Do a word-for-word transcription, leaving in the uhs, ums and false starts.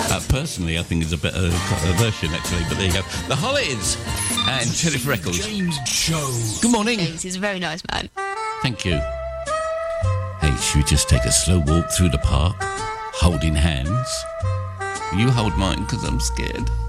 Uh, personally, I think it's a better uh, version, actually, but there you go. The Hollies and Jennifer Eccles. James Show. Good morning. James, he's a very nice man. Thank you. Hey, should we just take a slow walk through the park, holding hands? You hold mine, because I'm scared.